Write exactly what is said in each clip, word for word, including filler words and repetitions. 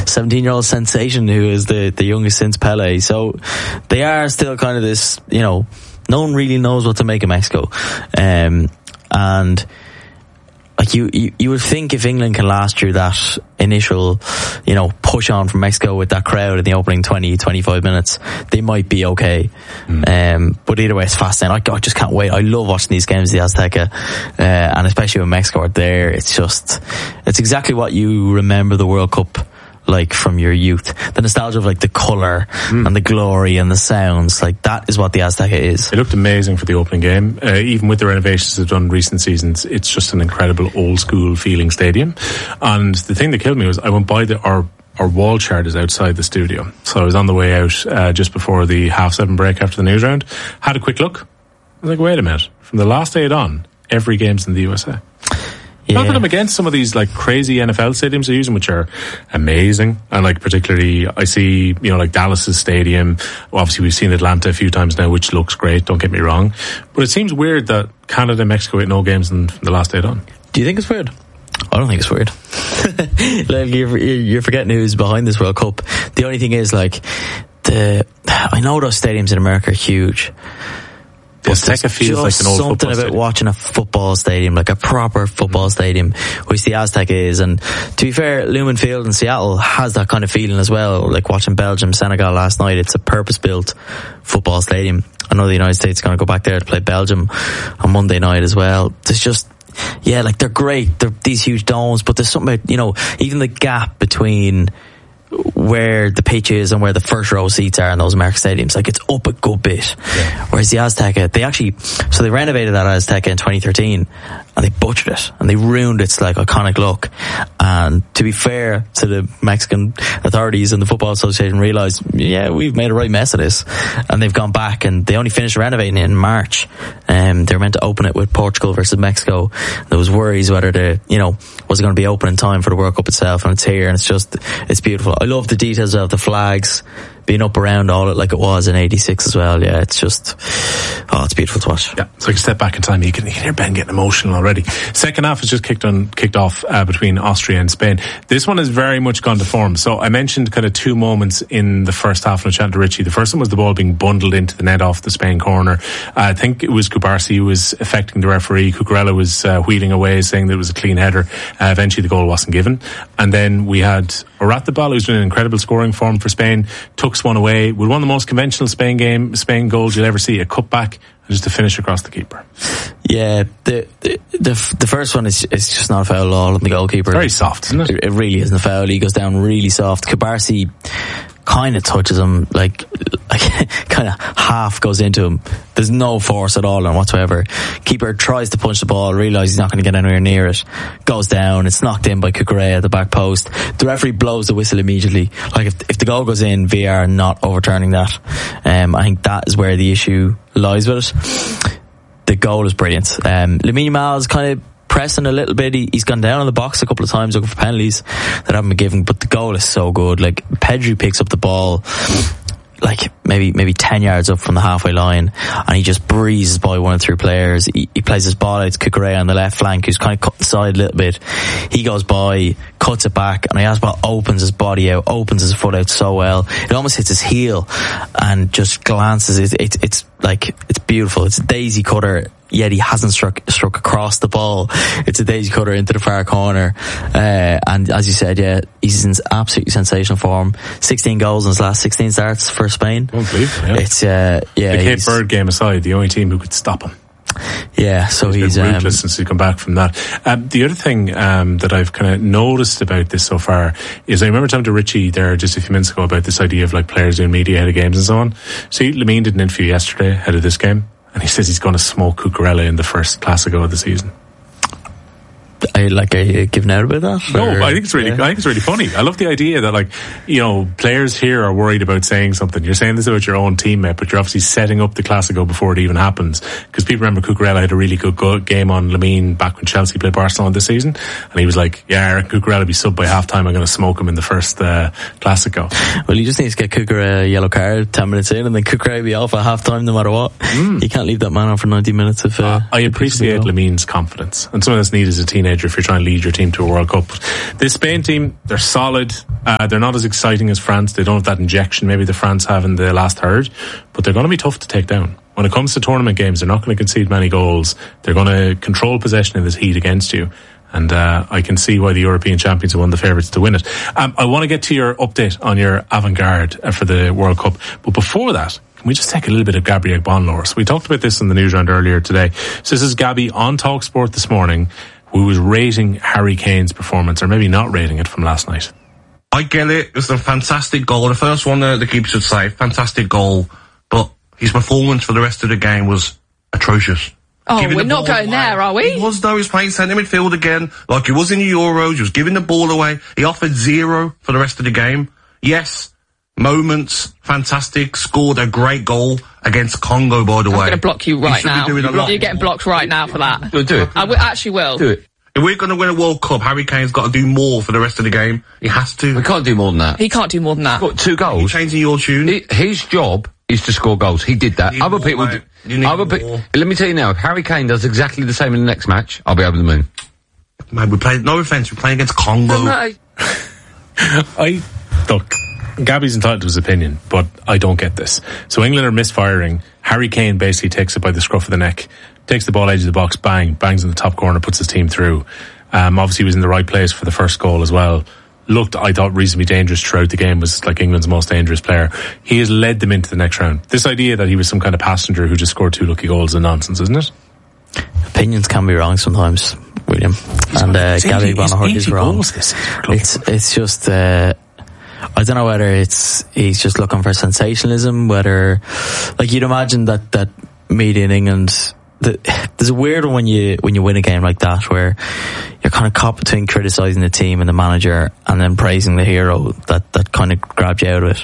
seventeen-year-old sensation who is the, the youngest since Pele. So they are still kind of this, you know, no one really knows what to make of Mexico. Um, and like you, you, you would think if England can last through that initial, you know, push on from Mexico with that crowd in the opening twenty, twenty-five minutes, they might be okay. Mm. Um, but either way, it's fascinating. I, I just can't wait. I love watching these games, the Azteca, uh, and especially when Mexico are there. It's just, it's exactly what you remember the World Cup like from your youth. The nostalgia of like the colour mm. and the glory and the sounds, like that is what the Azteca is. It looked amazing for the opening game. Uh, even with the renovations they've done in recent seasons, it's just an incredible old school feeling stadium. And the thing that killed me was I went by the our our wall chart is outside the studio. So I was on the way out uh, just before the half seven break after the news round. Had a quick look. I was like, wait a minute. From the last eight on, every game's in the U S A. Yeah. Not that I'm against some of these like crazy N F L stadiums they're using, which are amazing. And like particularly I see, you know, like Dallas's stadium. Well, obviously we've seen Atlanta a few times now, which looks great, don't get me wrong. But it seems weird that Canada and Mexico had no games in the last eight on. Do you think it's weird? I don't think it's weird. Like you're, you're forgetting who's behind this World Cup. The only thing is like the, I know those stadiums in America are huge. The Azteca feels like an old something football about stadium. watching a football stadium, like a proper football stadium, which the Azteca is. And to be fair, Lumen Field in Seattle has that kind of feeling as well. Like watching Belgium, Senegal last night, it's a purpose-built football stadium. I know the United States is going to go back there to play Belgium on Monday night as well. There's just, yeah, like they're great. They're these huge domes, but there's something about, you know, even the gap between where the pitch is and where the first row seats are in those American stadiums, like it's up a good bit. Yeah. Whereas the Azteca, they actually, so they renovated that Azteca in twenty thirteen and they butchered it and they ruined its like iconic look. And to be fair to the Mexican authorities and the Football Association, realised, yeah, we've made a right mess of this, and they've gone back and they only finished renovating it in March. Um, they were meant to open it with Portugal versus Mexico. There was worries whether the, you know, was it going to be open in time for the World Cup itself, and it's here and it's just, it's beautiful. I love the details of the flags being up around all it like it was in eighty-six as well. Yeah, it's just, oh, it's beautiful to watch. Yeah, so like a step back in time, you can, you can hear Ben getting emotional already. Second half has just kicked on, kicked off uh, between Austria and Spain. This one has very much gone to form. So I mentioned kind of two moments in the first half when I chatted to Richie. The first one was the ball being bundled into the net off the Spain corner. Uh, I think it was Kubarsi who was affecting the referee. Cucurella was uh, wheeling away, saying that it was a clean header. Uh, eventually the goal wasn't given. And then we had Oyarzabal, who's doing an incredible scoring form for Spain, tucks one away with one of the most conventional Spain game, Spain goals you'll ever see, a cutback, and just a finish across the keeper. Yeah, the the the, the first one is it's just not a foul at all on the goalkeeper. It's very soft, isn't it? It, it really isn't a foul. He goes down really soft. Kubarsi kind of touches him, like, like kind of half goes into him. There's no force at all on whatsoever. Keeper tries to punch the ball, realises he's not going to get anywhere near it, goes down, it's knocked in by Cucurella at the back post. The referee blows the whistle immediately. Like if if the goal goes in, V R not overturning that. Um, I think that is where the issue lies with it. The goal is brilliant. Um, Lamine Yamal is kind of pressing a little bit. He, he's gone down on the box a couple of times looking for penalties that haven't been given, but the goal is so good. Like Pedri picks up the ball like maybe maybe ten yards up from the halfway line, and he just breezes by one or two players. He, he plays his ball out to Cucurella on the left flank, who's kind of cut inside a little bit. He goes by, cuts it back, and Oyarzabal opens his body out, opens his foot out so well. It almost hits his heel and just glances. It, it, it's like, it's beautiful. It's a daisy cutter, yet he hasn't struck struck across the ball. It's a daisy cutter into the far corner. Uh, and as you said, yeah, he's in absolutely sensational form. sixteen goals in his last sixteen starts for Spain. Won't believe it, yeah. It's, uh, yeah. The Cape Verde game aside, the only team who could stop him. Yeah, so he's, he's been ruthless um, since he come back from that. Um, the other thing um, that I've kind of noticed about this so far is I remember talking to Richie there just a few minutes ago about this idea of like players doing media ahead of games and so on. See, Lamine did an interview yesterday ahead of this game, and he says he's going to smoke Cucurella in the first Clasico of the season. Are you, like, are you giving out about that? No, or? I think it's really, yeah. I think it's really funny. I love the idea that, like, you know, players here are worried about saying something. You're saying this about your own teammate, but you're obviously setting up the Clasico before it even happens. Because people remember Cucurella had a really good go- game on Lamine back when Chelsea played Barcelona this season, and he was like, "Yeah, Eric Cucurella will be subbed by half time. I'm going to smoke him in the first uh, Clasico." Well, you just need to get Cucurella a yellow card ten minutes in, and then Cucurella will be off at half time no matter what. Mm. You can't leave that man on for ninety minutes. If uh, uh, I appreciate Lamine's confidence, and something that's needed as a teenager. teenager if you're trying to lead your team to a World Cup. This Spain team, they're solid. Uh, they're not as exciting as France. They don't have that injection maybe the France have in the last third, but they're going to be tough to take down. When it comes to tournament games, they're not going to concede many goals. They're going to control possession in this heat against you. And uh, I can see why the European champions are one of the favourites to win it. Um, I want to get to your update on your avant-garde uh, for the World Cup. But before that, can we just take a little bit of Gabby Agbonlahor? We talked about this in the news round earlier today. So this is Gabby on TalkSport this morning, who was rating Harry Kane's performance, or maybe not rating it, from last night. I get it. It was a fantastic goal. The first one uh, the keeper should say, fantastic goal. But his performance for the rest of the game was atrocious. Oh, we're not going away. there, are we? He was, though. He was playing centre midfield again, like he was in the Euros. He was giving the ball away. He offered zero for the rest of the game. Yes, moments, fantastic. Scored a great goal against Congo, by the I'm way. I'm going to block you right now. You're getting blocked right now for that. Do it. I w- actually will. Do it. If we're going to win a World Cup, Harry Kane's got to do more for the rest of the game. He has to. We can't do more than that. He can't do more than that. He's got two goals. You're changing your tune. He, his job is to score goals. He did that. Other more, people... Mate. Do, other pe- let me tell you now, if Harry Kane does exactly the same in the next match, I'll be over the moon. Mate, we play, no offence, we're playing against Congo. I... Look... Gabby's entitled to his opinion, but I don't get this. So England are misfiring. Harry Kane basically takes it by the scruff of the neck, takes the ball edge of the box, bang, bangs in the top corner, puts his team through. Um, obviously he was in the right place for the first goal as well. Looked, I thought, reasonably dangerous throughout the game, was like England's most dangerous player. He has led them into the next round. This idea that he was some kind of passenger who just scored two lucky goals is nonsense, isn't it? Opinions can be wrong sometimes, William. He's and uh, Gabby Agbonlahor is wrong. This it's, it's just... Uh, I don't know whether it's he's just looking for sensationalism, whether, like, you'd imagine that, that media in England, the, there's a weird one when you when you win a game like that, where you're kind of caught between criticising the team and the manager and then praising the hero that, that kind of grabbed you out of it.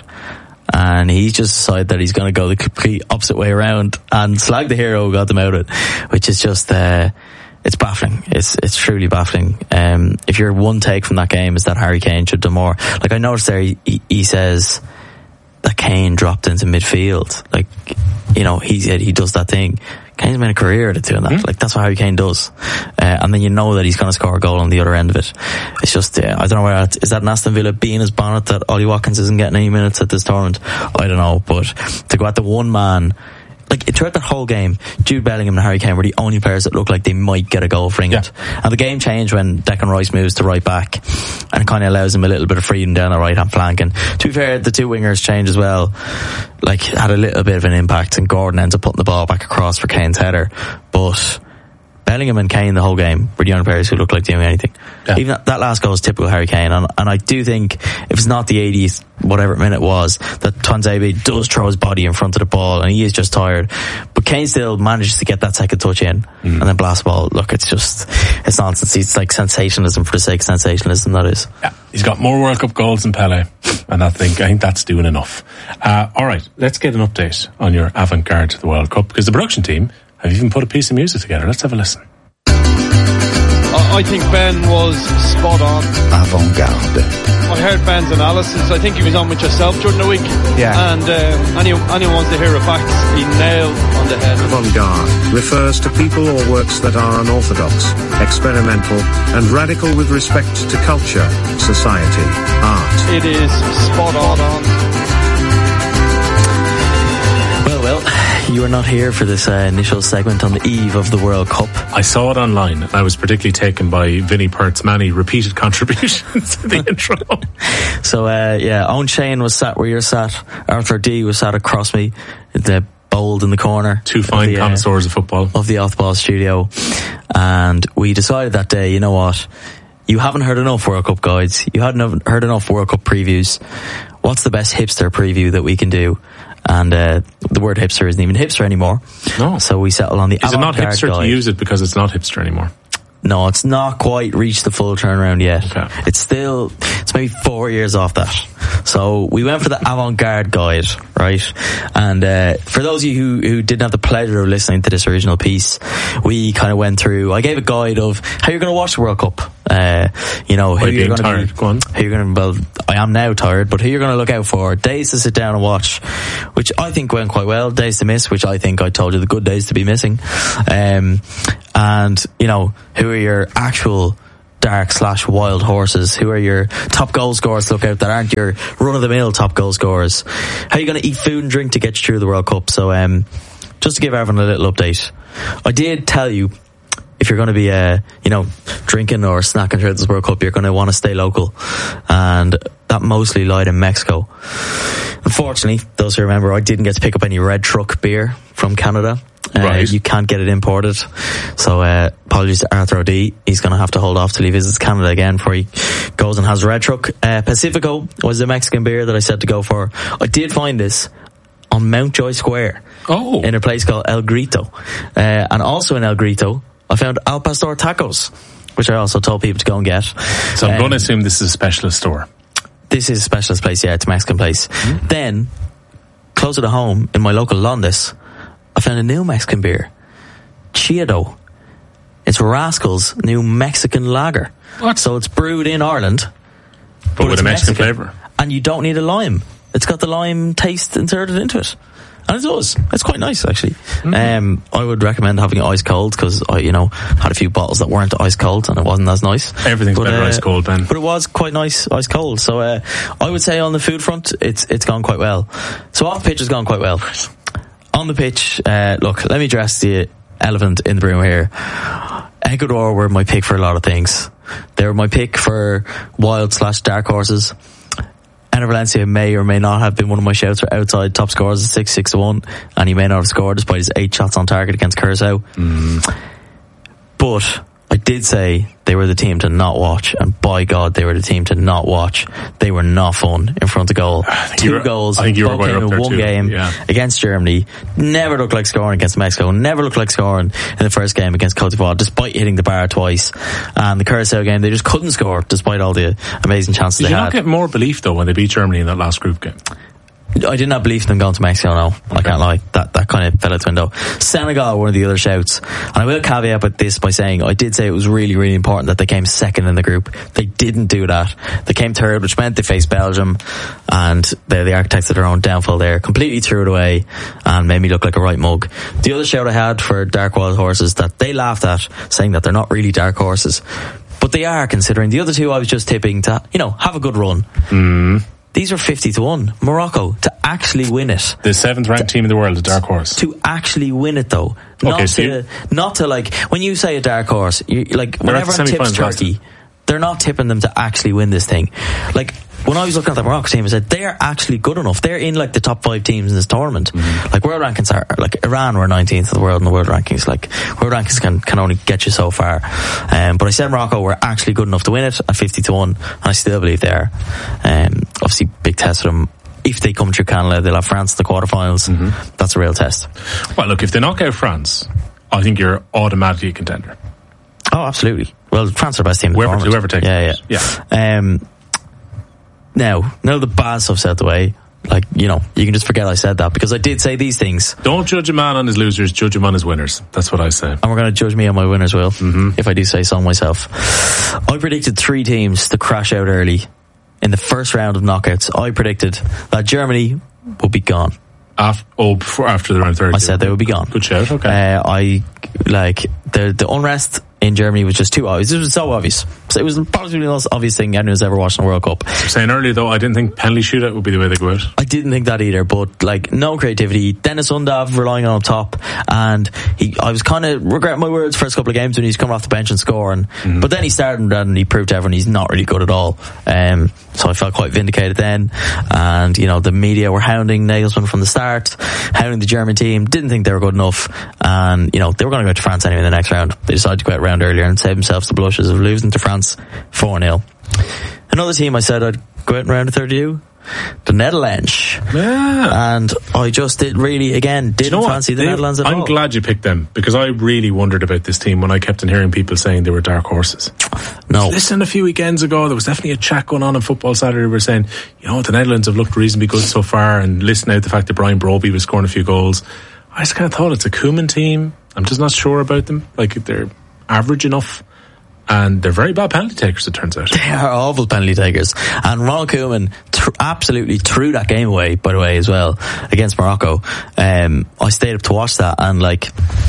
And he's just decided that he's going to go the complete opposite way around and slag the hero who got them out of it, which is just... Uh, It's baffling. It's it's truly baffling. Um, if your one take from that game is that Harry Kane should do more. Like, I noticed there, he, he says that Kane dropped into midfield. Like, you know, he said he does that thing. Kane's made a career at doing that. Mm-hmm. Like, that's what Harry Kane does. Uh, and then you know that he's going to score a goal on the other end of it. It's just, uh, I don't know where that, is that an Aston Villa being his bonnet that Ollie Watkins isn't getting any minutes at this tournament? I don't know, but to go at the one man, like, throughout that whole game, Jude Bellingham and Harry Kane were the only players that looked like they might get a goal for England. Yeah. And the game changed when Declan Rice moves to right back, and it kind of allows him a little bit of freedom down the right hand flank. And to be fair, the two wingers changed as well, like, had a little bit of an impact, and Gordon ends up putting the ball back across for Kane's header. But Bellingham and Kane the whole game were the only players who looked like doing anything. Yeah. Even that, that last goal is typical Harry Kane, and, and I do think if it's not the eightieth whatever minute was, that Tuanzebe does throw his body in front of the ball and he is just tired, but Kane still manages to get that second touch in mm. and then blast the ball. Look, it's just, it's nonsense. It's like sensationalism for the sake of sensationalism, that is. Yeah, he's got more World Cup goals than Pele, and I think I think that's doing enough. Uh, alright, let's get an update on your avant-garde to the World Cup, because the production team have even put a piece of music together. Let's have a listen. I think Ben was spot on. Avant-garde. I heard Ben's analysis. I think he was on with yourself during the week. Yeah. And um, anyone, anyone wants to hear the facts, he nailed on the head. Avant-garde refers to people or works that are unorthodox, experimental, and radical with respect to culture, society, art. It is spot on. Well, well, you were not here for this uh, initial segment on the eve of the World Cup. I saw it online, and I was particularly taken by Vinnie Pert's many repeated contributions to the intro. So, uh, yeah, Owen Shane was sat where you're sat. Arthur D was sat across me, the bold in the corner. Two fine the, connoisseurs uh, of football. Of the Off-the-Ball studio. And we decided that day, you know what? You haven't heard enough World Cup guides. You hadn't heard enough World Cup previews. What's the best hipster preview that we can do? And uh, the word hipster isn't even hipster anymore. No. So we settle on the Is it not hipster guide. to use it because it's not hipster anymore? No, it's not quite reached the full turnaround yet. Okay. It's still, it's maybe four years off that. So we went for the avant-garde guide, right? And uh, for those of you who, who didn't have the pleasure of listening to this original piece, we kind of went through, I gave a guide of how you're going to watch the World Cup. Uh, you know, who you're going to Go on. who you're going to, well, I am now tired, but who you're going to look out for, days to sit down and watch, which I think went quite well, days to miss, which I think I told you the good days to be missing. Um, and, you know, who are your actual dark slash wild horses? Who are your top goal scorers to look out that aren't your run-of-the-mill top goal scorers? How are you going to eat food and drink to get you through the World Cup? So, um, just to give everyone a little update, I did tell you, if you're going to be, uh, you know, drinking or snacking throughout this World Cup, you're going to want to stay local. And that mostly lied in Mexico. Unfortunately, those who remember, I didn't get to pick up any Red Truck beer from Canada. Uh, right. You can't get it imported. So, uh, apologies to Arthur O'D. He's going to have to hold off till he visits Canada again before he goes and has Red Truck. Uh, Pacifico was the Mexican beer that I said to go for. I did find this on Mountjoy Square. Oh. In a place called El Grito. Uh, and also in El Grito, I found Al Pastor tacos, which I also told people to go and get. So I'm um, going to assume this is a specialist store. This is a specialist place, yeah, it's a Mexican place. Mm. Then, closer to home, in my local Londis, I found a new Mexican beer. Chiado. It's Rascal's new Mexican lager. What? So it's brewed in Ireland. But, but with a Mexican, Mexican flavour. And you don't need a lime. It's got the lime taste inserted into it. And it does. It's quite nice, actually. Mm. Um, I would recommend having it ice cold because I, you know, had a few bottles that weren't ice cold and it wasn't as nice. Everything's but, better uh, ice cold, Ben. But it was quite nice ice cold. So, uh, I would say on the food front, it's, it's gone quite well. So off pitch has gone quite well. On the pitch, uh, look, let me address the elephant in the room here. Ecuador were my pick for a lot of things. They were my pick for wild slash dark horses. Enner Valencia may or may not have been one of my shouts for outside top scorers at six six to one, and he may not have scored despite his eight shots on target against Curaçao. Mm. But I did say they were the team to not watch, and by God, they were the team to not watch. They were not fun in front of goal. Two goals, I think you were both came in one too. game yeah. against Germany. Never looked like scoring against Mexico. Never looked like scoring in the first game against Cote d'Ivoire, despite hitting the bar twice. And the Curaçao game, they just couldn't score, despite all the amazing chances Did they you had. Did you not get more belief, though, when they beat Germany in that last group game? I did not believe in them going to Mexico, no. Okay. I can't lie. That that kind of fell out the window. Senegal were one of the other shouts. And I will caveat with this by saying I did say it was really, really important that they came second in the group. They didn't do that. They came third, which meant they faced Belgium, and they're the architects of their own downfall there. Completely threw it away and made me look like a right mug. The other shout I had for dark wild horses that they laughed at, saying that they're not really dark horses. But they are, considering the other two I was just tipping to, you know, have a good run. Mm. These are fifty to one. Morocco, to actually win it. The seventh ranked team in the world, a dark horse. To actually win it, though. Not okay, so to, you, not to like, when you say a dark horse, you, like, when everyone tips Turkey, they're not tipping them to actually win this thing. Like, when I was looking at the Morocco team, I said, they're actually good enough. They're in, like, the top five teams in this tournament. Mm-hmm. Like, world rankings are, like, Iran were nineteenth in the world in the world rankings. Like, world rankings can, can only get you so far. Um, but I said Morocco were actually good enough to win it at fifty to one, and I still believe they are. Um, obviously, big test for them. If they come through Canada, they'll have France in the quarterfinals. Mm-hmm. That's a real test. Well, look, if they knock out France, I think you're automatically a contender. Oh, absolutely. Well, France are the best team in the whoever, tournament. Whoever takes yeah, yeah. yeah. Um, now, now the bad stuff's out the way. Like, you know, you can just forget I said that because I did say these things. Don't judge a man on his losers, judge him on his winners. That's what I say. And we're going to judge me on my winners, Will, mm-hmm. if I do say so myself. I predicted three teams to crash out early in the first round of knockouts. I predicted that Germany would be gone. After, oh, before, after the round thirty. I said they would be gone. Good shout, okay. Uh, I, like, the, the unrest in Germany was just too obvious. It was so obvious. So it was probably the most obvious thing anyone's ever watched in the World Cup. Saying earlier, though, I didn't think penalty shootout would be the way they go out. I didn't think that either, but, like, no creativity. Dennis Undav relying on up top, and he, I was kind of regretting my words first couple of games when he's coming off the bench and scoring. Mm-hmm. But then he started and he proved to everyone he's not really good at all. Um, so I felt quite vindicated then. And, you know, the media were hounding Nagelsmann from the start, hounding the German team, didn't think they were good enough. And, you know, they were going to go to France anyway in the next round. They decided to go out round earlier and save themselves the blushes of losing to France four nil. Another team I said I'd go out in round of thirty-two, the Netherlands. Yeah. And I just did really, again, didn't you know fancy the they, Netherlands at I'm all. I'm glad you picked them because I really wondered about this team when I kept on hearing people saying they were dark horses. No. Listen, a few weekends ago, there was definitely a chat going on on Football Saturday. We were saying, you know, the Netherlands have looked reasonably good so far, and listen out the fact that Brian Broby was scoring a few goals. I just kind of thought it's a Koeman team. I'm just not sure about them. Like, they're average enough. And they're very bad penalty takers, it turns out. They are awful penalty takers. And Ronald Koeman th- absolutely threw that game away, by the way, as well, against Morocco. Um, I stayed up to watch that, and like,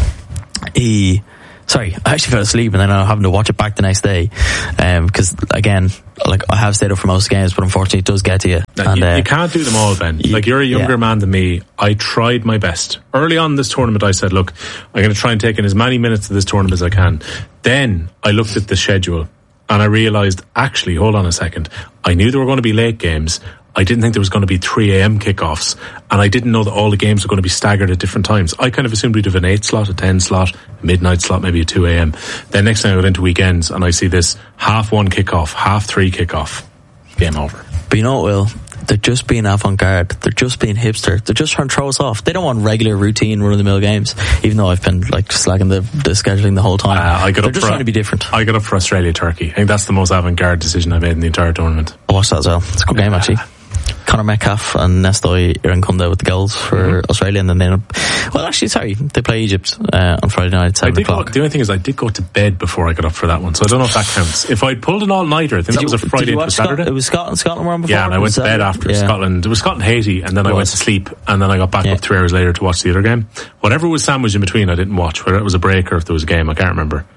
he... Sorry, I actually fell asleep and then I'm having to watch it back the next day. Um, because again, like, I have stayed up for most games, but unfortunately it does get to you. Now, and, you, uh, you can't do them all, Ben. You, like, you're a younger yeah. man than me. I tried my best. Early on in this tournament, I said, look, I'm going to try and take in as many minutes of this tournament as I can. Then I looked at the schedule and I realised, actually, hold on a second. I knew there were going to be late games. I didn't think there was going to be three a.m. kickoffs, and I didn't know that all the games were going to be staggered at different times. I kind of assumed we'd have an eight slot, a ten slot, a midnight slot, maybe a two a.m. Then next time I went into weekends and I see this half one kickoff, half three kickoff, game over. But you know what, Will? They're just being avant-garde. They're just being hipster. They're just trying to throw us off. They don't want regular, routine, run-of-the-mill games, even though I've been like slagging the, the scheduling the whole time. Uh, I got They're up just for, trying to be different. I got up for Australia-Turkey. I think that's the most avant-garde decision I made in the entire tournament. I watched that as well. It's a good game, actually. Connor Metcalf and Nestoy Irankunda with the goals for mm-hmm. Australia, and then they well actually sorry they play Egypt uh, on Friday night at seven o'clock. Go, the only thing is I did go to bed before I got up for that one, so I don't know if that counts. If I'd pulled an all-nighter, I think did that you, was a Friday to Saturday. Scot- it was Scotland Scotland were on before. Yeah, and I went to bed after yeah. Scotland. It was Scotland Haiti, and then I went to sleep, and then I got back yeah. up three hours later to watch the other game. Whatever was sandwiched in between I didn't watch, whether it was a break or if there was a game, I can't remember.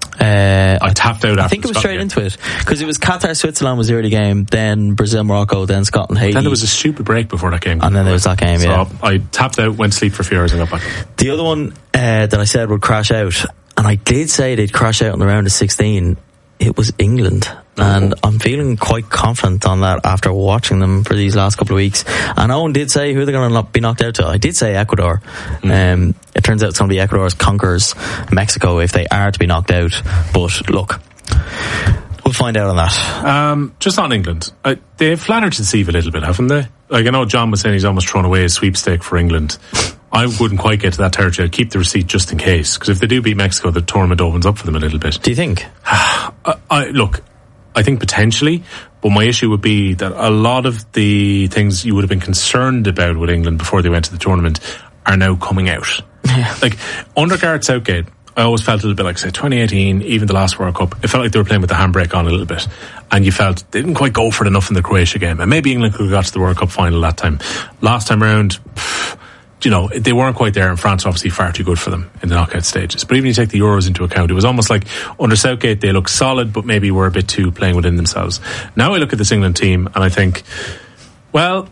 Uh, I tapped out after I think it was straight game. into it because it was Qatar Switzerland was the early game, then Brazil Morocco, then Scotland Haiti. Then there was a stupid break before that game, and then there was that game. So yeah, I tapped out, went to sleep for a few hours, and got back. The other one uh, that I said would crash out, and I did say they'd crash out in the round of sixteen. It was England. And I'm feeling quite confident on that after watching them for these last couple of weeks. And Owen did say who they're going to be knocked out to. I did say Ecuador. Mm. Um, it turns out it's going to be Ecuador's conquers Mexico if they are to be knocked out. But look, we'll find out on that. Um, just on England, uh, they've flattered to deceive a little bit, haven't they? Like, I know John was saying he's almost thrown away his sweepstake for England. I wouldn't quite get to that territory. I'd keep the receipt just in case, because if they do beat Mexico, the tournament opens up for them a little bit. Do you think? I, I, look, I think potentially, but my issue would be that a lot of the things you would have been concerned about with England before they went to the tournament are now coming out. Yeah. Like, under Gareth Southgate, I always felt a little bit like, say, twenty eighteen, even the last World Cup, it felt like they were playing with the handbrake on a little bit. And you felt they didn't quite go for it enough in the Croatia game. And maybe England could have got to the World Cup final that time. Last time around, pff, you know, they weren't quite there, and France obviously far too good for them in the knockout stages. But even if you take the Euros into account, it was almost like under Southgate they looked solid, but maybe were a bit too playing within themselves. Now I look at this England team and I think, well,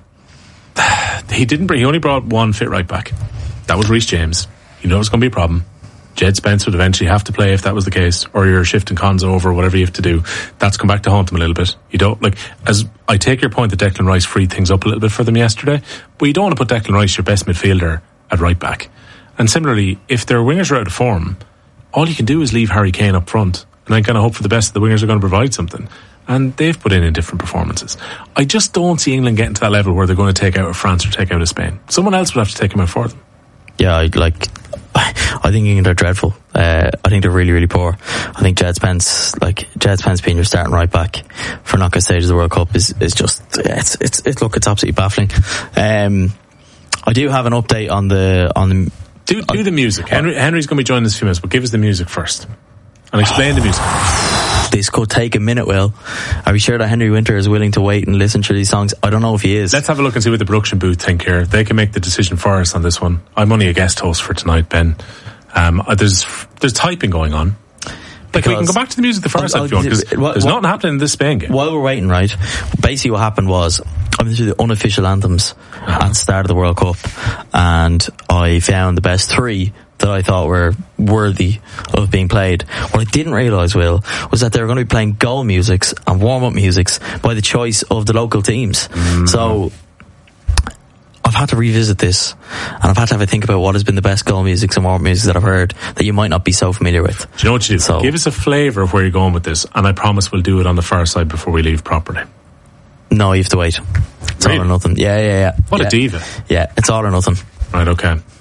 he didn't bring, he only brought one fit right back. That was Reece James. You know it was going to be a problem. Jed Spence would eventually have to play if that was the case, or you're shifting Konza over, whatever you have to do. That's come back to haunt them a little bit. You don't, like, as I take your point that Declan Rice freed things up a little bit for them yesterday, but you don't want to put Declan Rice, your best midfielder, at right back. And similarly, if their wingers are out of form, all you can do is leave Harry Kane up front and then kind of hope for the best that the wingers are going to provide something. And they've put in in different performances. I just don't see England getting to that level where they're going to take out of France or take out of Spain. Someone else would have to take them out for them. Yeah, I'd like... I think England are dreadful. Uh, I think they're really, really poor. I think Jed Spence, like Jed Spence being your starting right back for knockout stage of the World Cup is, is just, it's, it's, it's, look, it's absolutely baffling. Um, I do have an update on the, on the, do, do the music. Henry, Henry's going to be joining us in a few minutes, but give us the music first. And explain the music. This could take a minute, Will. Are we sure that Henry Winter is willing to wait and listen to these songs? I don't know if he is. Let's have a look and see what the production booth think here. They can make the decision for us on this one. I'm only a guest host for tonight, Ben. Um, there's there's typing going on. But we can go back to the music the first time if you want, because there's nothing happening in this Spain game. While we're waiting, right, basically what happened was I went through the unofficial anthems uh-huh. at the start of the World Cup, and I found the best three that I thought were worthy of being played. What I didn't realise, Will, was that they were going to be playing goal musics and warm-up musics by the choice of the local teams. Mm. So I've had to revisit this, and I've had to have a think about what has been the best goal musics and warm-up musics that I've heard that you might not be so familiar with. Do you know what you do? So, give us a flavour of where you're going with this, and I promise we'll do it on the far side before we leave properly. No, you have to wait. It's really? all or nothing. Yeah, yeah, yeah. What yeah. a diva. Yeah, it's all or nothing. Right, okay.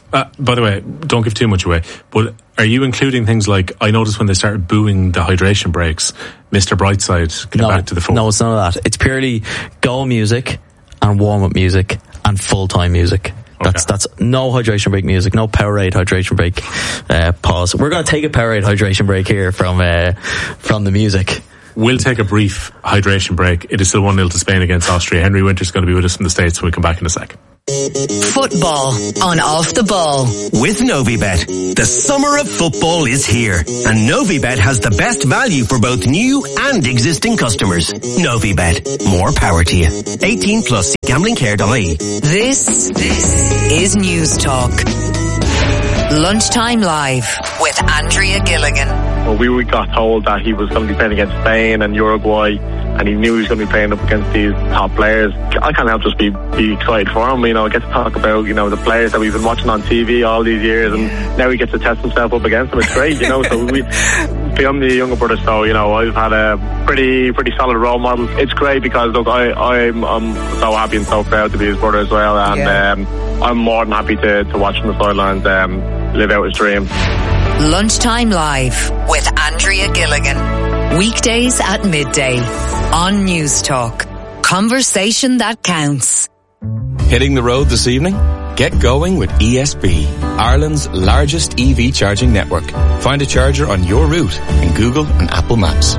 Uh, by the way, don't give too much away, but are you including things like, I noticed when they started booing the hydration breaks, Mister Brightside, get no, back to the phone? No, it's none of that. It's purely goal music and warm-up music and full-time music. That's okay. That's no hydration break music, no Powerade hydration break. Uh, pause. We're going to take a Powerade hydration break here from uh, from the music. We'll take a brief hydration break. It is still one nil to Spain against Austria. Henry Winter's going to be with us from the States when we come back in a sec. Football on Off the Ball with Novibet. The summer of football is here, and Novibet has the best value for both new and existing customers. Novibet, more power to you. eighteen plus, gambling care dot I E. This, this is News Talk. Lunchtime Live with Andrea Gilligan. Well, we got told that he was going to be playing against Spain and Uruguay, and he knew he was going to be playing up against these top players. I can't help just be, be excited for him. You know, I get to talk about, you know, the players that we've been watching on T V all these years, and now he gets to test himself up against them. It's great, you know. So we, I'm the younger brother, so, you know, I've had a pretty pretty solid role model. It's great because, look, I, I'm, I'm so happy and so proud to be his brother as well, and yeah. um, I'm more than happy to, to watch from the sidelines um, live out his dream. Lunchtime Live with Andrea Gilligan. Weekdays at midday on News Talk. Conversation that counts. Hitting the road this evening? Get going with E S B, Ireland's largest E V charging network. Find a charger on your route in Google and Apple Maps.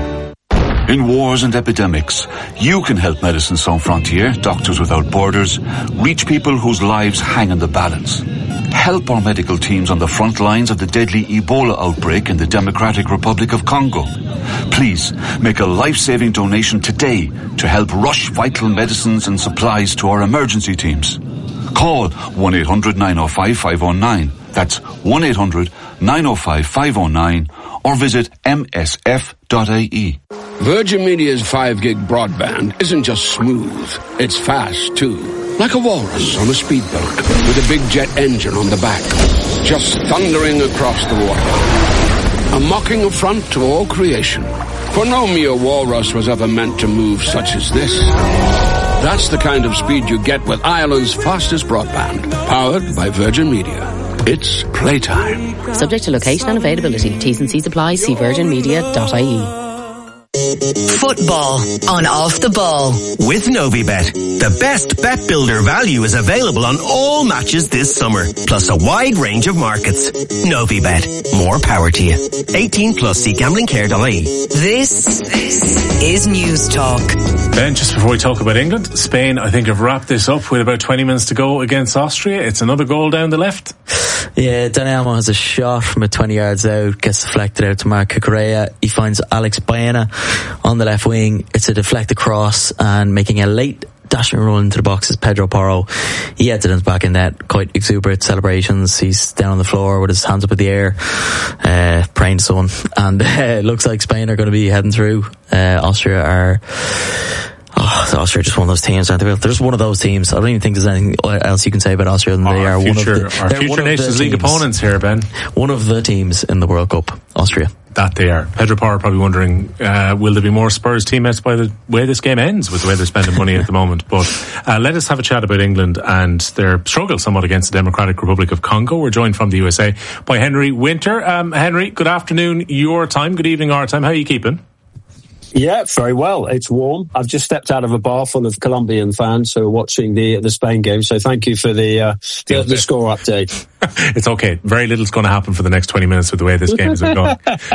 In wars and epidemics, you can help Médecins Sans Frontières, Doctors Without Borders, reach people whose lives hang in the balance. Help our medical teams on the front lines of the deadly Ebola outbreak in the Democratic Republic of Congo. Please make a life-saving donation today to help rush vital medicines and supplies to our emergency teams. Call one eight hundred nine oh five five oh nine. That's one eight hundred nine oh five five oh nine, or visit m s f dot i e. Virgin Media's five gig broadband isn't just smooth, it's fast too. Like a walrus on a speedboat with a big jet engine on the back, just thundering across the water. A mocking affront to all creation. For no mere walrus was ever meant to move such as this. That's the kind of speed you get with Ireland's fastest broadband, powered by Virgin Media. It's playtime. Subject to location and availability. T's and C's apply. See virgin media dot I E. Football on Off the Ball with Novibet. The best bet builder value is available on all matches this summer, plus a wide range of markets. Novibet, more power to you. eighteen plus, see gambling care dot I E. This, this is News Talk. Ben, just before we talk about England, Spain, I think, have wrapped this up with about twenty minutes to go against Austria. It's another goal down the left. Yeah, Dani Olmo has a shot from a twenty yards out, gets deflected out to Marc Cucurella. He finds Alex Baena on the left wing. It's a deflected cross, and making a late dashing run into the box is Pedro Porro. He heads it in the back in net. Quite exuberant celebrations. He's down on the floor with his hands up in the air, uh, praying to someone. And uh, it looks like Spain are going to be heading through. Uh, Austria are... Oh, Austria are just one of those teams, aren't they? They're just one of those teams. I don't even think there's anything else you can say about Austria than they our are future, one of the... Our future Nations League opponents here, Ben. One of the teams in the World Cup, Austria. That they are. Pedro Porro probably wondering, uh, will there be more Spurs teammates by the way this game ends, with the way they're spending money at the moment. But uh, let us have a chat about England and their struggle somewhat against the Democratic Republic of Congo. We're joined from the U S A by Henry Winter. Um, Henry, good afternoon your time, good evening our time. How are you keeping? Yeah, very well. It's warm. I've just stepped out of a bar full of Colombian fans who are watching the the Spain game. So thank you for the uh, the, the score update. It's okay. Very little's going to happen for the next twenty minutes with the way this game is going.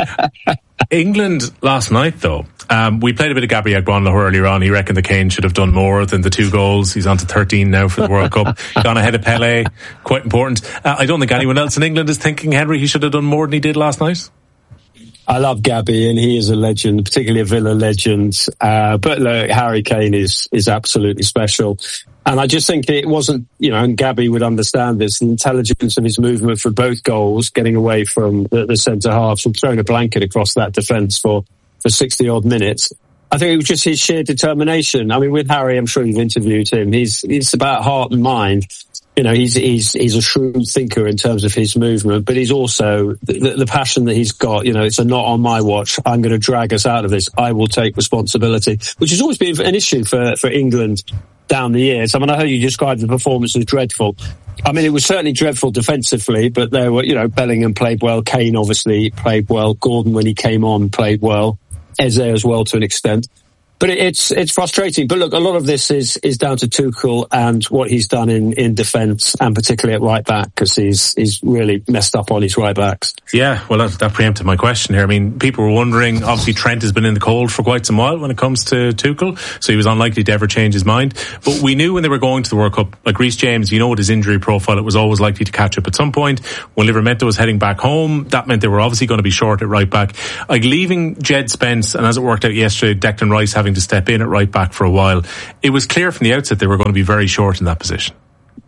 England last night, though, um, we played a bit of Gabriel Agbonlahor earlier on. He reckoned that Kane should have done more than the two goals. He's on to thirteen now for the World Cup. Gone ahead of Pele. Quite important. Uh, I don't think anyone else in England is thinking, Henry, he should have done more than he did last night. I love Gabby, and he is a legend, particularly a Villa legend. Uh, but look, Harry Kane is, is absolutely special. And I just think it wasn't, you know, and Gabby would understand this, the intelligence of his movement for both goals, getting away from the, the centre halves and throwing a blanket across that defence for, for sixty odd minutes. I think it was just his sheer determination. I mean, with Harry, I'm sure you've interviewed him. He's, he's about heart and mind. You know, he's, he's, he's a shrewd thinker in terms of his movement, but he's also the, the passion that he's got. You know, it's a not on my watch. I'm going to drag us out of this. I will take responsibility, which has always been an issue for, for England down the years. I mean, I heard you describe the performance as dreadful. I mean, it was certainly dreadful defensively, but there were, you know, Bellingham played well. Kane obviously played well. Gordon, when he came on, played well. Eze as well to an extent. But it, it's it's frustrating. But look, a lot of this is is down to Tuchel and what he's done in, in defence, and particularly at right back, because he's he's really messed up on his right backs. Yeah, well, that, that preempted my question here. I mean, people were wondering, obviously Trent has been in the cold for quite some while when it comes to Tuchel, so he was unlikely to ever change his mind. But we knew when they were going to the World Cup, like Reece James, you know, with his injury profile, it was always likely to catch up at some point. When Livramento was heading back home, that meant they were obviously going to be short at right back. Like leaving Jed Spence, and as it worked out yesterday, Declan Rice having to step in at right back for a while, it was clear from the outset they were going to be very short in that position.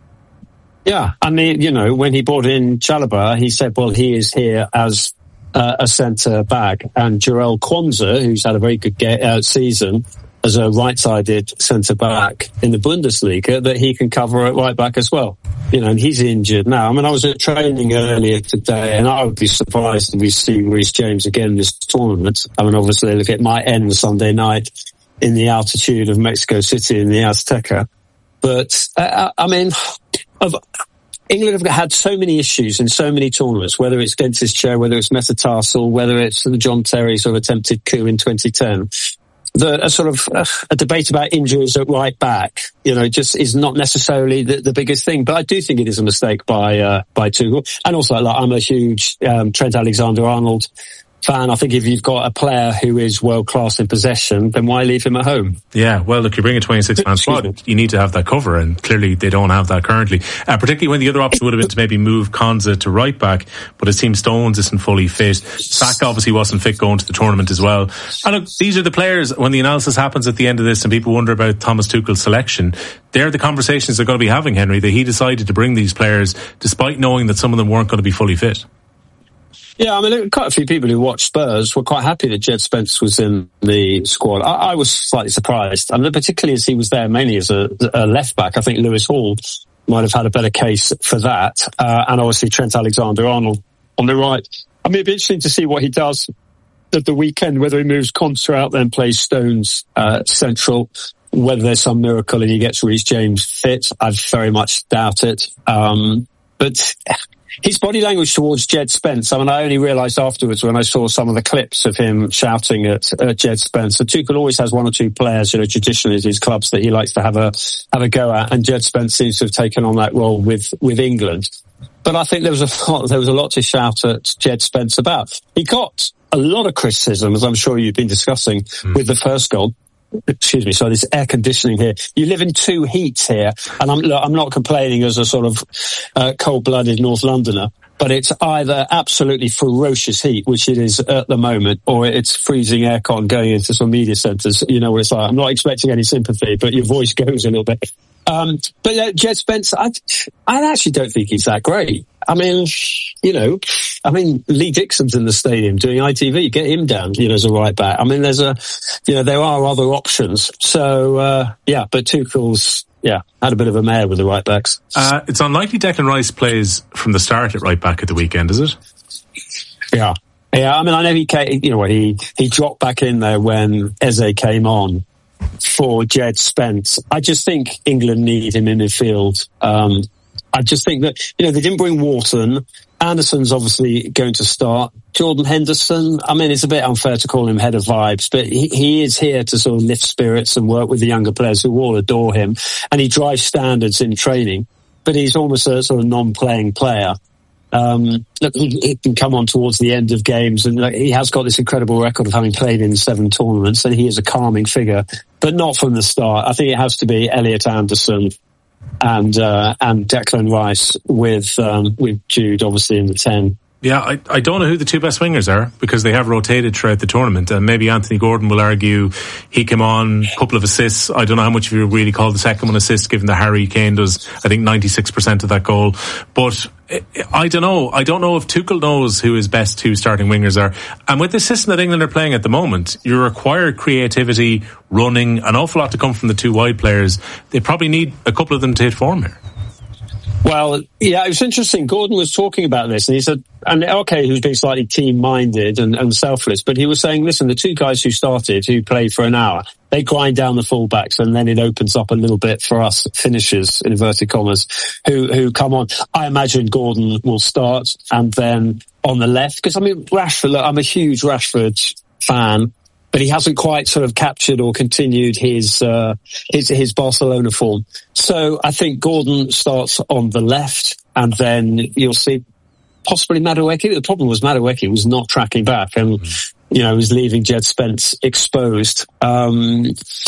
Yeah, I mean, you know, when he brought in Chalobah, he said, well, he is here as uh, a centre back, and Jarell Quansah, who's had a very good get, uh, season as a right-sided centre back in the Bundesliga, that he can cover at right back as well. You know, and he's injured now. I mean, I was at training earlier today, and I would be surprised if we see Reece James again this tournament. I mean, obviously, look, it might end Sunday night in the altitude of Mexico City in the Azteca. But, uh, I mean, of, England have had so many issues in so many tournaments, whether it's Dentist Chair, whether it's metatarsal, whether it's the John Terry sort of attempted coup in twenty ten. The, a sort of uh, a debate about injuries at right back, you know, just is not necessarily the, the biggest thing. But I do think it is a mistake by uh, by Tuchel. And also, like, I'm a huge um, Trent Alexander-Arnold fan. I think if you've got a player who is world class in possession, then why leave him at home? Yeah, well, look, you bring a twenty-six man squad, you need to have that cover, and clearly they don't have that currently. Uh, particularly when the other option would have been to maybe move Konza to right back, but it seems Stones isn't fully fit. Saka obviously wasn't fit going to the tournament as well. And look, these are the players, when the analysis happens at the end of this and people wonder about Thomas Tuchel's selection, they're the conversations they're going to be having, Henry, that he decided to bring these players despite knowing that some of them weren't going to be fully fit. Yeah, I mean, quite a few people who watched Spurs were quite happy that Jed Spence was in the squad. I, I was slightly surprised, I mean, particularly as he was there mainly as a, a left back. I think Lewis Hall might have had a better case for that, uh, and obviously Trent Alexander-Arnold on the right. I mean, it'd be interesting to see what he does at the weekend, whether he moves Konsa out, then plays Stones uh, central, whether there's some miracle and he gets Reece James fit. I very much doubt it. Um, but his body language towards Jed Spence, I mean, I only realised afterwards when I saw some of the clips of him shouting at, at Jed Spence. So Tuchel always has one or two players, you know, traditionally at his clubs that he likes to have a have a go at, and Jed Spence seems to have taken on that role with with England. But I think there was a lot, there was a lot to shout at Jed Spence about. He got a lot of criticism, as I'm sure you've been discussing, mm. with the first goal. Excuse me, so this air conditioning here. You live in two heats here, and I'm, look, I'm not complaining as a sort of uh, cold-blooded North Londoner, but it's either absolutely ferocious heat, which it is at the moment, or it's freezing aircon going into some media centres. You know what it's like. I'm not expecting any sympathy, but your voice goes a little bit. Um, but uh, Jed Spence, I, I actually don't think he's that great. I mean, you know, I mean, Lee Dixon's in the stadium doing I T V. Get him down, you know, as a right back. I mean, there's a, you know, there are other options. So, uh, yeah, but Tuchel's, yeah, had a bit of a mare with the right backs. Uh, it's unlikely Declan Rice plays from the start at right back at the weekend, is it? Yeah. Yeah, I mean, I know he came, you know, he, he dropped back in there when Eze came on for Jed Spence. I just think England need him in midfield. Um, I just think that, you know, they didn't bring Wharton. Anderson's obviously going to start. Jordan Henderson, I mean, it's a bit unfair to call him head of vibes, but he, he is here to sort of lift spirits and work with the younger players who all adore him. And he drives standards in training, but he's almost a sort of non-playing player. Um, look, he, he can come on towards the end of games, and look, he has got this incredible record of having played in seven tournaments, and he is a calming figure, but not from the start. I think it has to be Elliot Anderson and uh, and Declan Rice with um, with Jude obviously in the ten. Yeah, I, I don't know who the two best wingers are, because they have rotated throughout the tournament. And maybe Anthony Gordon will argue he came on, a couple of assists. I don't know how much of you really call the second one assist, given that Harry Kane does, I think, ninety-six percent of that goal. But I don't know. I don't know if Tuchel knows who his best two starting wingers are. And with the system that England are playing at the moment, you require creativity, running, an awful lot to come from the two wide players. They probably need a couple of them to hit form here. Well, yeah, it was interesting. Gordon was talking about this, and he said, and okay, he was being slightly team-minded and, and selfless, but he was saying, listen, the two guys who started, who played for an hour, they grind down the fullbacks, and then it opens up a little bit for us finishers, in inverted commas, who, who come on. I imagine Gordon will start, and then on the left, because I mean, Rashford, look, I'm a huge Rashford fan, but he hasn't quite sort of captured or continued his, uh, his, his Barcelona form. So I think Gordon starts on the left, and then you'll see possibly Madueke. The problem was Madueke was not tracking back, and, you know, was leaving Jed Spence exposed. Um,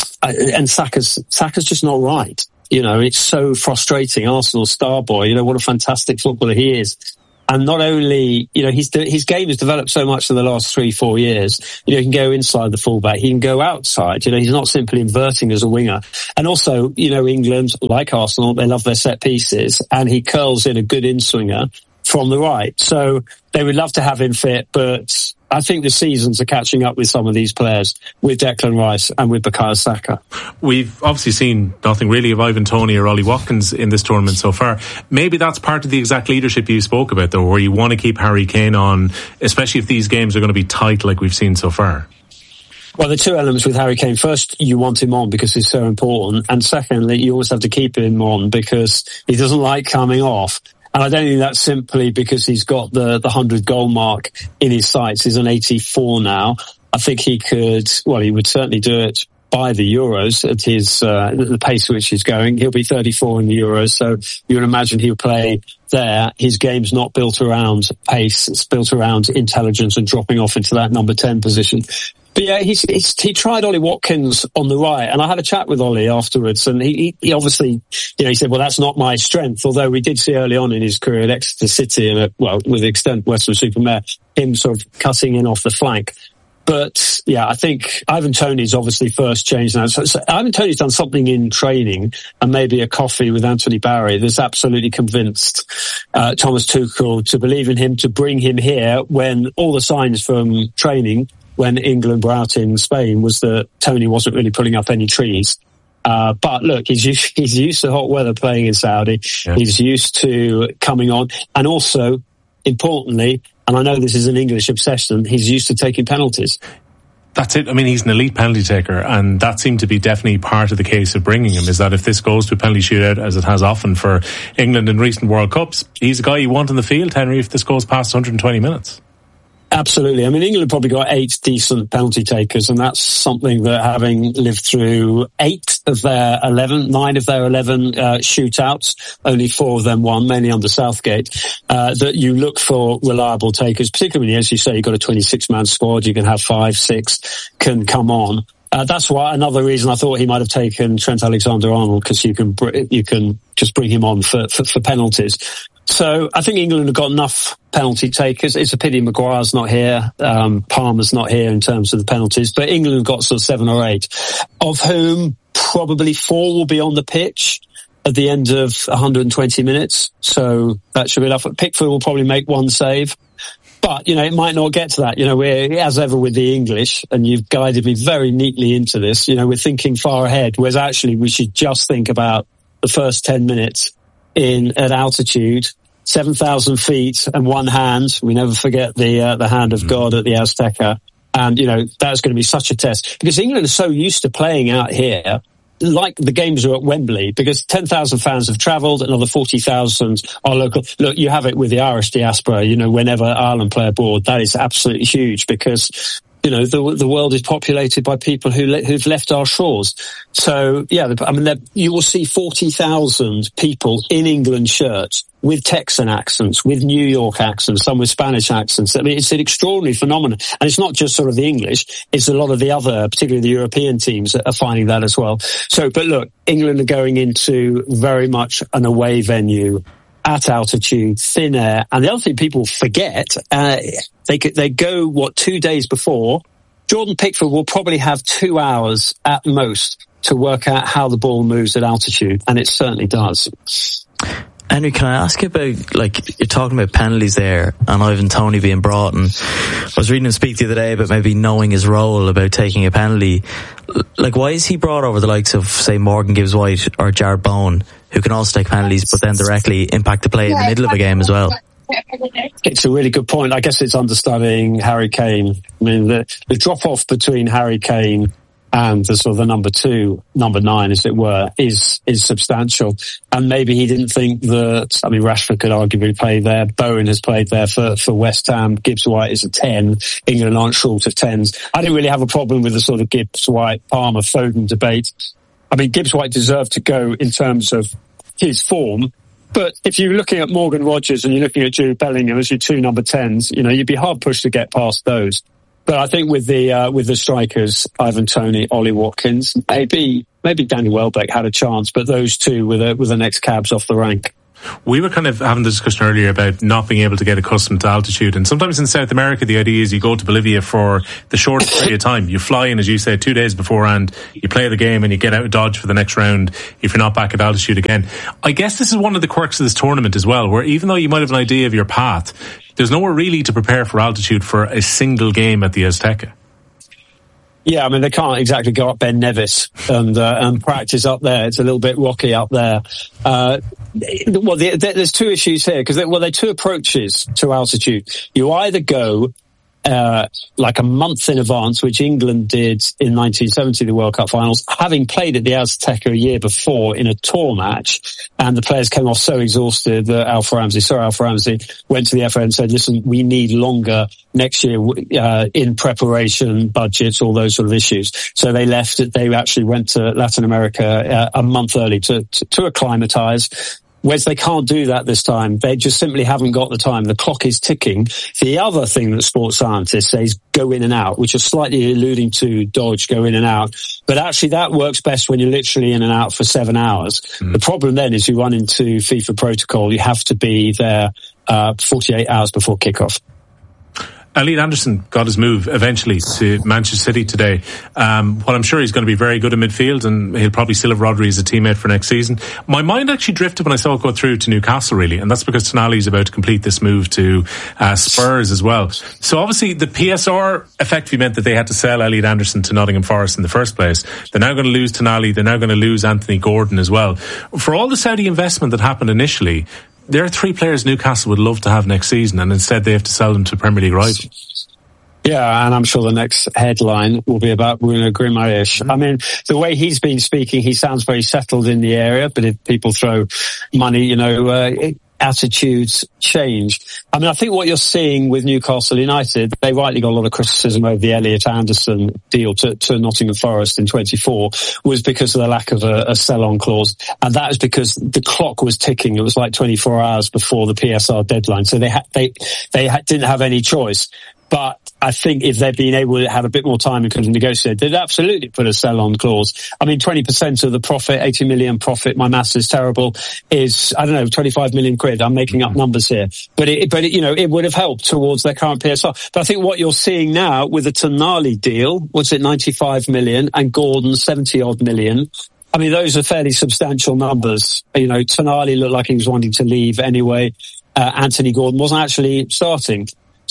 and Saka's, Saka's just not right. You know, it's so frustrating. Arsenal star boy, you know, what a fantastic footballer he is. And not only, you know, his his game has developed so much in the last three, four years. You know, he can go inside the fullback, he can go outside. You know, he's not simply inverting as a winger. And also, you know, England, like Arsenal, they love their set pieces, and he curls in a good in-swinger from the right. So they would love to have him fit, but I think the seasons are catching up with some of these players, with Declan Rice and with Bukayo Saka. We've obviously seen nothing really of Ivan Toney or Ollie Watkins in this tournament so far. Maybe that's part of the exact leadership you spoke about, though, where you want to keep Harry Kane on, especially if these games are going to be tight like we've seen so far. Well, the two elements with Harry Kane. First, you want him on because he's so important. And secondly, you always have to keep him on because he doesn't like coming off. And I don't think that's simply because he's got the, the hundred goal mark in his sights. He's on eighty-four now. I think he could, well, he would certainly do it by the Euros at his, uh, the pace at which he's going. He'll be thirty-four in the Euros. So you would imagine he'll play there. His game's not built around pace. It's built around intelligence and dropping off into that number ten position. But yeah, he's, he's, he tried Ollie Watkins on the right, and I had a chat with Ollie afterwards, and he, he obviously, you know, he said, well, that's not my strength, although we did see early on in his career at Exeter City, and at, well, with the extent Weston-super-Mare, him sort of cutting in off the flank. But yeah, I think Ivan Toney's obviously first changed now. So, so Ivan Toney's done something in training, and maybe a coffee with Anthony Barry that's absolutely convinced uh, Thomas Tuchel to believe in him, to bring him here when all the signs from training when England were out in Spain was that Toney wasn't really pulling up any trees. Uh, but look, he's used, he's used to hot weather playing in Saudi. Yeah. He's used to coming on. And also, importantly, and I know this is an English obsession, he's used to taking penalties. That's it. I mean, he's an elite penalty taker, and that seemed to be definitely part of the case of bringing him, is that if this goes to a penalty shootout, as it has often for England in recent World Cups, he's a guy you want in the field, Henry, if this goes past one hundred twenty minutes. Absolutely. I mean, England probably got eight decent penalty takers, and that's something that, having lived through eight of their eleven, nine of their eleven uh, shootouts, only four of them won, mainly under Southgate, uh, that you look for reliable takers, particularly, as you say, you've got a twenty-six man squad, you can have five, six can come on. Uh, that's why another reason I thought he might have taken Trent Alexander-Arnold, because you can br- you can just bring him on for, for, for penalties. So I think England have got enough penalty takers. It's a pity Maguire's not here. Um, Palmer's not here in terms of the penalties, but England have got sort of seven or eight, of whom probably four will be on the pitch at the end of one hundred twenty minutes. So that should be enough. Pickford will probably make one save. But, you know, it might not get to that. You know, we're, as ever with the English, and you've guided me very neatly into this, you know, we're thinking far ahead, whereas actually we should just think about the first ten minutes in at altitude, seven thousand feet and one hand. We never forget the uh, the hand of God at the Azteca. And, you know, that's going to be such a test, because England are so used to playing out here, like the games are at Wembley, because ten thousand fans have travelled, another forty thousand are local. Look, you have it with the Irish diaspora, you know, whenever Ireland play abroad, that is absolutely huge, because, you know, the the world is populated by people who le- who've left our shores. So, yeah, I mean, you will see forty thousand people in England shirts with Texan accents, with New York accents, some with Spanish accents. I mean, it's an extraordinary phenomenon. And it's not just sort of the English, it's a lot of the other, particularly the European teams, that are finding that as well. So, but look, England are going into very much an away venue, at altitude, thin air. And the other thing people forget, uh, they they go, what, two days before, Jordan Pickford will probably have two hours at most to work out how the ball moves at altitude. And it certainly does. Henry, can I ask you about, like, you're talking about penalties there and Ivan Toney being brought, and I was reading him speak the other day about maybe knowing his role about taking a penalty. Like, why is he brought over the likes of, say, Morgan Gibbs-White or Jared Bowen, who can also take penalties but then directly impact the play in the middle of a game as well? It's a really good point. I guess it's understudying Harry Kane. I mean, the, the drop-off between Harry Kane and the sort of the number two, number nine, as it were, is is substantial. And maybe he didn't think that, I mean, Rashford could arguably play there. Bowen has played there for, for West Ham. Gibbs-White is a ten. England aren't short of tens. I didn't really have a problem with the sort of Gibbs-White, Palmer, Foden debate. I mean, Gibbs-White deserved to go in terms of his form. But if you're looking at Morgan Rogers and you're looking at Jude Bellingham as your two number tens, you know, you'd be hard pushed to get past those. But I think with the uh, with the strikers, Ivan Toney, Ollie Watkins, maybe maybe Danny Welbeck had a chance, but those two were the, were the next cabs off the rank. We were kind of having the discussion earlier about not being able to get accustomed to altitude. And sometimes in South America, the idea is you go to Bolivia for the shortest period of time. You fly in, as you said, two days beforehand. You play the game and you get out of Dodge for the next round if you're not back at altitude again. I guess this is one of the quirks of this tournament as well, where even though you might have an idea of your path, there's nowhere really to prepare for altitude for a single game at the Azteca. Yeah, I mean, they can't exactly go up Ben Nevis and, uh, and practice up there. It's a little bit rocky up there. Uh, well, the, the, there's two issues here, because, well, there are two approaches to altitude. You either go, uh, like a month in advance, which England did in nineteen seventy, the World Cup finals, having played at the Azteca a year before in a tour match, and the players came off so exhausted that Alf Ramsey, Sir Alf Ramsey, went to the F A and said, listen, we need longer next year, uh, in preparation, budgets, all those sort of issues. So they left it, they actually went to Latin America uh, a month early to, to, to acclimatise. Whereas they can't do that this time. They just simply haven't got the time. The clock is ticking. The other thing that sports scientists say is go in and out, which is slightly alluding to Dodge, go in and out. But actually that works best when you're literally in and out for seven hours. Mm. The problem then is you run into FIFA protocol. You have to be there uh, forty-eight hours before kickoff. Elliot Anderson got his move eventually to Manchester City today. Um, while I'm sure he's going to be very good in midfield, and he'll probably still have Rodri as a teammate for next season, my mind actually drifted when I saw it go through to Newcastle, really, and that's because Tonali is about to complete this move to uh, Spurs as well. So obviously the P S R effectively meant that they had to sell Elliot Anderson to Nottingham Forest in the first place. They're now going to lose Tonali. They're now going to lose Anthony Gordon as well. For all the Saudi investment that happened initially, there are three players Newcastle would love to have next season, and instead they have to sell them to Premier League rivals. Yeah, and I'm sure the next headline will be about Bruno Guimaraes. I mean, the way he's been speaking, he sounds very settled in the area, but if people throw money, you know, uh, it, attitudes change. I mean, I think what you're seeing with Newcastle United, they rightly got a lot of criticism over the Elliot Anderson deal to, to Nottingham Forest in twenty-four, was because of the lack of a, a sell-on clause. And that is because the clock was ticking. It was like twenty-four hours before the P S R deadline. So they ha- they, they ha- didn't have any choice. But I think if they'd been able to have a bit more time and could have negotiated, they'd absolutely put a sell-on clause. I mean, twenty percent of the profit, eighty million profit, my maths is terrible, is, I don't know, twenty-five million quid. I'm making up numbers here. But it, but it, you know, it would have helped towards their current P S R. But I think what you're seeing now with the Tonali deal, what's it, ninety-five million, and Gordon seventy odd million. I mean, those are fairly substantial numbers. You know, Tonali looked like he was wanting to leave anyway. Uh, Anthony Gordon wasn't actually starting.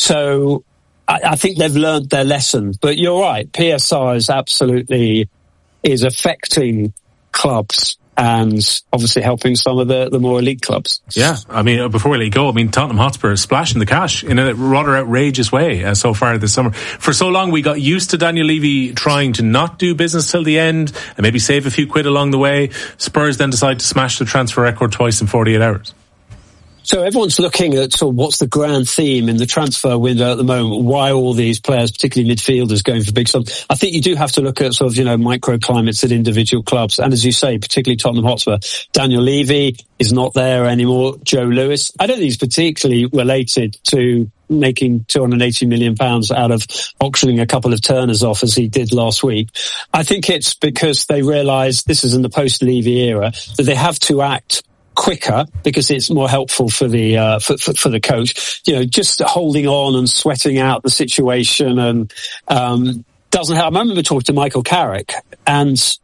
So, I think they've learned their lesson, but you're right. P S R is absolutely is affecting clubs and obviously helping some of the, the more elite clubs. Yeah, I mean, before we let you go, I mean, Tottenham Hotspur is splashing the cash in a rather outrageous way uh, so far this summer. For so long, we got used to Daniel Levy trying to not do business till the end and maybe save a few quid along the way. Spurs then decide to smash the transfer record twice in forty-eight hours. So everyone's looking at sort of what's the grand theme in the transfer window at the moment. Why all these players, particularly midfielders, going for big sums? I think you do have to look at sort of, you know, microclimates at individual clubs. And as you say, particularly Tottenham Hotspur, Daniel Levy is not there anymore. Joe Lewis, I don't think he's particularly related to making two hundred eighty million pounds out of auctioning a couple of turners off as he did last week. I think it's because they realise, this is in the post-Levy era, that they have to act quicker because it's more helpful for the uh, for, for, for the coach. You know, just holding on and sweating out the situation and um, doesn't help. I remember talking to Michael Carrick, and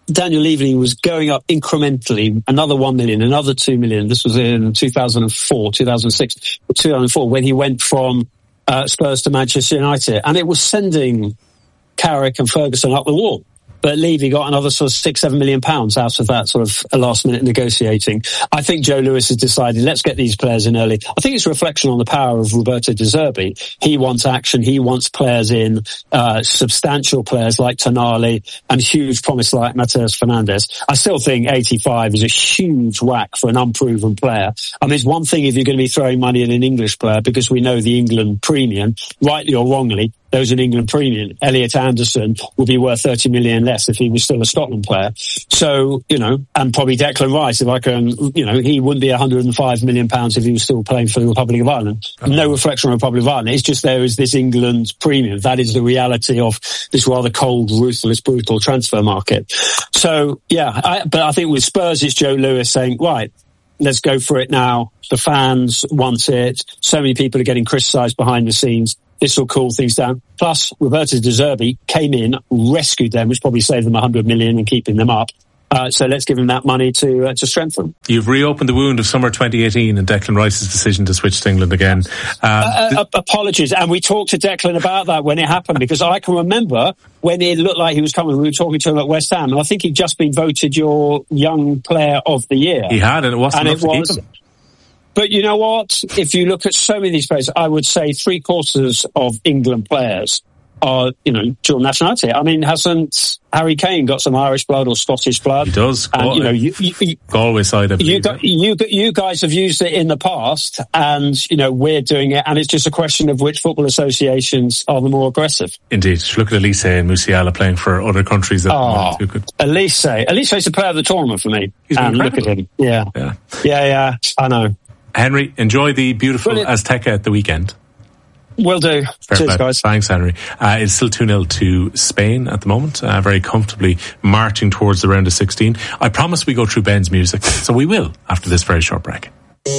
Daniel Levy was going up incrementally, another one million, another two million. This was in two thousand four, two thousand six, two thousand four, when he went from uh, Spurs to Manchester United. And it was sending Carrick and Ferguson up the wall. But Levy got another sort of six, seven million pounds out of that sort of a last minute negotiating. I think Joe Lewis has decided, let's get these players in early. I think it's a reflection on the power of Roberto De Zerbi. He wants action. He wants players in, uh, substantial players like Tonali and huge promise like Mateus Fernandes. I still think eighty-five is a huge whack for an unproven player. I mean, it's one thing if you're going to be throwing money at an English player, because we know the England premium, rightly or wrongly, those in England premium. Elliot Anderson would be worth thirty million less if he was still a Scotland player. So, you know, and probably Declan Rice, if I can, you know, he wouldn't be one hundred five million pounds if he was still playing for the Republic of Ireland. Uh-huh. No reflection on the Republic of Ireland. It's just there is this England premium. That is the reality of this rather cold, ruthless, brutal transfer market. So, yeah, I, but I think with Spurs, it's Joe Lewis saying, right, let's go for it now. The fans want it. So many people are getting criticised behind the scenes. This will cool things down. Plus, Roberto De Zerbi came in, rescued them, which probably saved them one hundred million and keeping them up. Uh, so let's give him that money to uh, to strengthen. You've reopened the wound of summer twenty eighteen and Declan Rice's decision to switch to England again. Um, uh, uh, apologies. And we talked to Declan about that when it happened, because I can remember when it looked like he was coming, we were talking to him at West Ham, and I think he'd just been voted your young player of the year. He had, and it wasn't and enough it to was, keep him. But you know what? If you look at so many of these players, I would say three quarters of England players are, you know, dual nationality. I mean, hasn't Harry Kane got some Irish blood or Scottish blood? He does. And, Gal- you know, you, you, Galway side, I believe. You, got, you, you guys have used it in the past, and, you know, we're doing it, and it's just a question of which football associations are the more aggressive. Indeed. Look at Elise and Musiala playing for other countries. That oh, Elise. Elise is the player of the tournament for me. He's and incredible. Look at him. Yeah. Yeah. Yeah, yeah. I know. Henry, enjoy the beautiful Brilliant. Azteca at the weekend. Will do. Fair Cheers, play. guys. Thanks, Henry. Uh, it's still two nil to Spain at the moment, uh, very comfortably marching towards the round of sixteen. I promise we go through Ben's music, so we will after this very short break.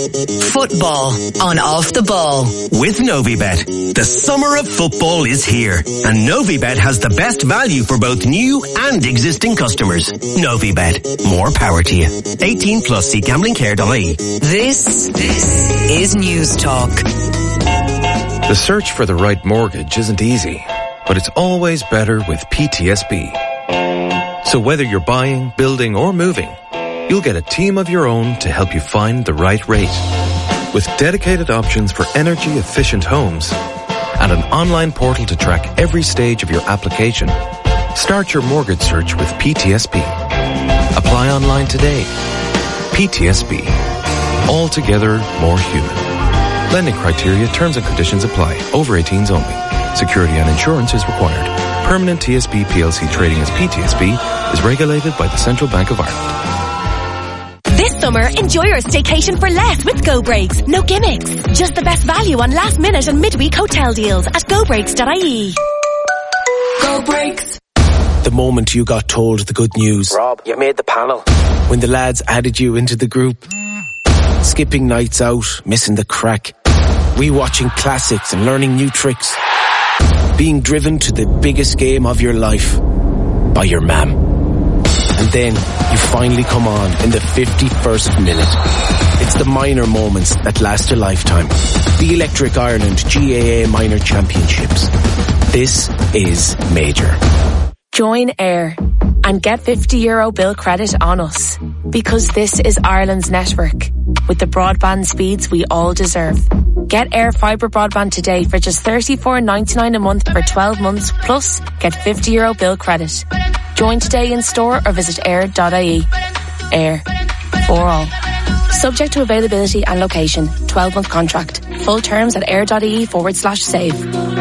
Football on Off the Ball with Novibet. The summer of football is here, and Novibet has the best value for both new and existing customers. Novibet, more power to you. eighteen plus, see gambling care dot I E. This, this is News Talk. The search for the right mortgage isn't easy, but it's always better with P T S B. So whether you're buying, building, or moving, you'll get a team of your own to help you find the right rate. With dedicated options for energy-efficient homes and an online portal to track every stage of your application, start your mortgage search with P T S B. Apply online today. P T S B. Altogether more human. Lending criteria, terms and conditions apply. Over eighteens only. Security and insurance is required. Permanent T S B P L C trading as P T S B is regulated by the Central Bank of Ireland. This summer, enjoy your staycation for less with Go Breaks. No gimmicks. Just the best value on last minute and midweek hotel deals at go breaks dot I E. Go Breaks. The moment you got told the good news. Rob, you made the panel. When the lads added you into the group. Skipping nights out, missing the crack. Rewatching classics and learning new tricks. Being driven to the biggest game of your life by your mam. And then you finally come on in the fifty-first minute. It's the minor moments that last a lifetime. The Electric Ireland G A A Minor Championships. This is major. Join Air and get fifty euro bill credit on us. Because this is Ireland's network. With the broadband speeds we all deserve. Get Air Fibre broadband today for just thirty-four ninety-nine a month for twelve months, plus get fifty euro bill credit. Join today in store or visit air dot I E. Air. For all. Subject to availability and location. twelve month contract. Full terms at air.ie forward slash save.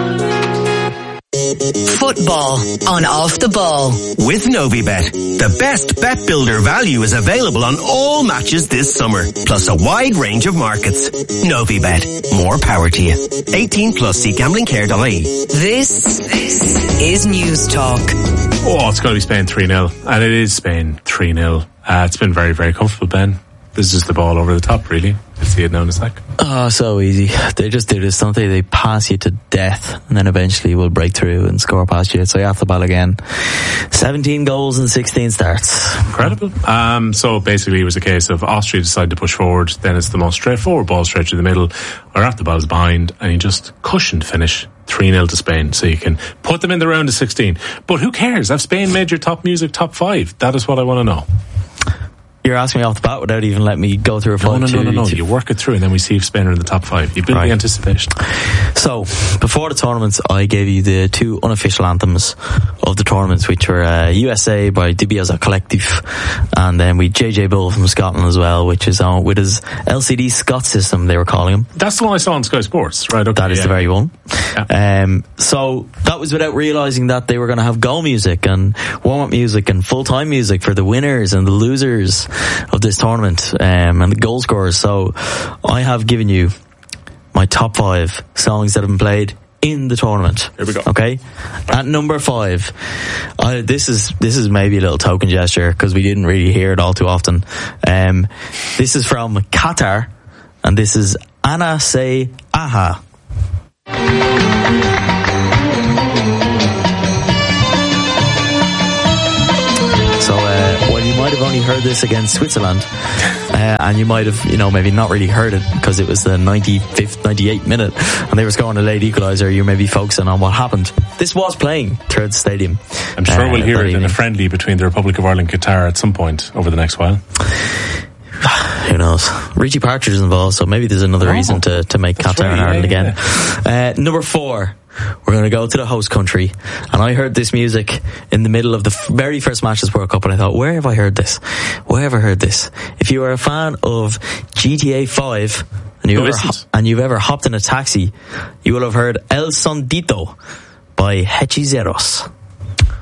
Football on Off the Ball with Novibet. The best bet builder value is available on all matches this summer, plus a wide range of markets. Novibet, more power to you. eighteen plus, see gambling care dot I E. This, this is News Talk. Oh, it's going to be Spain three nil, and it is Spain three nil. Uh, it's been very, very comfortable, Ben. This is just the ball over the top, really. You'll see it now in a sec. Oh, so easy. They just do this, don't they? They pass you to death, and then eventually will break through and score past you. So you have the ball again. seventeen goals and sixteen starts. Incredible. Um, so basically it was a case of Austria decided to push forward, then it's the most straightforward ball straight through the middle, or after the ball is behind, and you just cushioned finish. three nil to Spain, so you can put them in the round of sixteen. But who cares? Have Spain made your top music top five? That is what I want to know. You're asking me off the bat without even letting me go through a No, five. no, no, no, no. Two. You work it through and then we see if Spain are in the top five. You build Right. the anticipation. So, before the tournament, I gave you the two unofficial anthems of the tournament, which were uh, U S A by DiBiase Collective, and then we J J Bull from Scotland as well, which is on with his L C D Scott system, they were calling him. That's the one I saw on Sky Sports, right? Okay, That is yeah. the very one. Yeah. Um, so that was without realising that they were going to have goal music and warm-up music and full-time music for the winners and the losers of this tournament, um, and the goal scorers. So I have given you my top five songs that have been played in the tournament. Here we go. Okay, at number five, I, this is this is maybe a little token gesture because we didn't really hear it all too often. Um, this is from Qatar, and this is Anna Say Aha. So, uh, well, you might have only heard this against Switzerland, uh, and you might have, you know, maybe not really heard it because it was the ninety-fifth, ninety-eighth minute, and they were scoring a late equaliser. You may be focusing on what happened. This was playing throughout the stadium. I'm sure uh, we'll hear that it in evening. a friendly between the Republic of Ireland and Qatar at some point over the next while. Who knows? Richie Partridge is involved, so maybe there's another Oh, reason to, to make Qatar right, and Ireland yeah, again. Uh, number four, we're going to go to the host country. And I heard this music in the middle of the f- very first match of this World Cup, and I thought, where have I heard this? Where have I heard this? If you are a fan of G T A five, and you've, Who ever, isn't? ho- and you've ever hopped in a taxi, you will have heard El Sondito by Hechizeros.